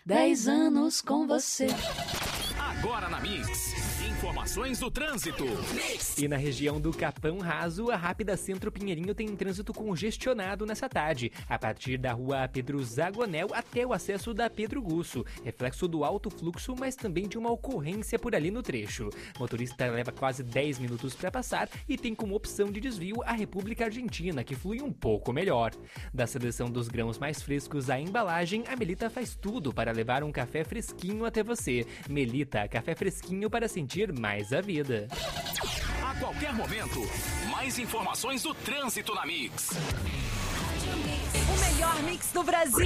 10 anos com você. Agora na Mix, informações do trânsito. E na região do Capão Raso, a Rápida Centro Pinheirinho tem trânsito congestionado nessa tarde, a partir da rua Pedro Zagonel até o acesso da Pedro Gusso, reflexo do alto fluxo, mas também de uma ocorrência por ali no trecho. O motorista leva quase 10 minutos para passar e tem como opção de desvio a República Argentina, que flui um pouco melhor. Da seleção dos grãos mais frescos à embalagem, a Melita faz tudo para levar um café fresquinho até você. Melita, café fresquinho para sentir mais a vida. A qualquer momento, mais informações do trânsito na Mix. O melhor mix do Brasil.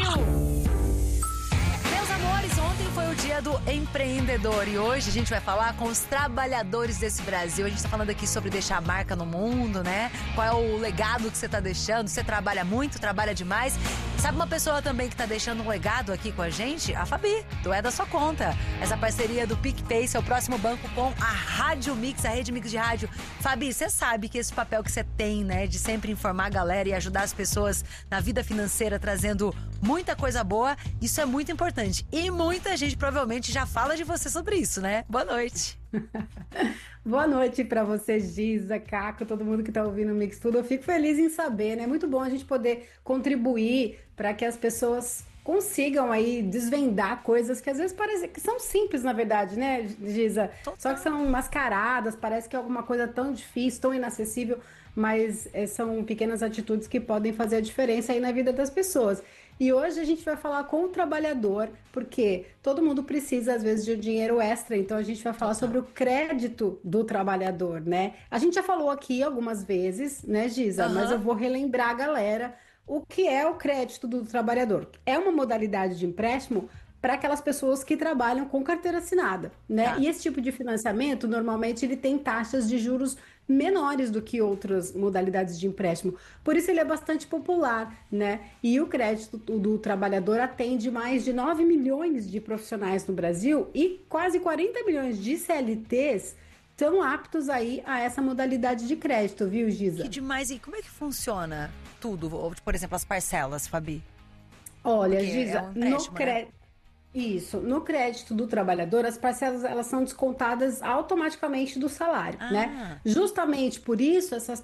Meus amores, ontem foi o dia do empreendedor e hoje a gente vai falar com os trabalhadores desse Brasil. A gente tá falando aqui sobre deixar a marca no mundo, né? Qual é o legado que você tá deixando? Você trabalha muito, trabalha demais? Sabe uma pessoa também que tá deixando um legado aqui com a gente? A Fabi, do É da Sua Conta. Essa parceria do PicPay, seu próximo banco, com a Rádio Mix, a Rede Mix de Rádio. Fabi, você sabe que esse papel que você tem, né, de sempre informar a galera e ajudar as pessoas na vida financeira, trazendo muita coisa boa, isso é muito importante. E muita gente provavelmente já fala de você sobre isso, né? Boa noite. Boa noite pra você, Giza, Caco, todo mundo que tá ouvindo o Mix Tudo. Eu fico feliz em saber, né? Muito bom a gente poder contribuir para que as pessoas consigam aí desvendar coisas que às vezes parecem que são simples, na verdade, né, Giza? Total. Só que são mascaradas, parece que é alguma coisa tão difícil, tão inacessível, mas são pequenas atitudes que podem fazer a diferença aí na vida das pessoas. E hoje a gente vai falar com o trabalhador, porque todo mundo precisa, às vezes, de um dinheiro extra, então a gente vai falar sobre o crédito do trabalhador, né? A gente já falou aqui algumas vezes, né, Giza? Mas eu vou relembrar a galera o que é o crédito do trabalhador. É uma modalidade de empréstimo para aquelas pessoas que trabalham com carteira assinada, né? Tá. E esse tipo de financiamento, normalmente, ele tem taxas de juros menores do que outras modalidades de empréstimo. Por isso ele é bastante popular, né? E o crédito do trabalhador atende mais de 9 milhões de profissionais no Brasil e quase 40 milhões de CLTs estão aptos aí a essa modalidade de crédito, viu, Giza? Que demais. E como é que funciona tudo? Por exemplo, as parcelas, Fabi? Olha, Porque Giza, é um empréstimo, né? Isso, no crédito do trabalhador, as parcelas elas são descontadas automaticamente do salário, né? Justamente por isso, essas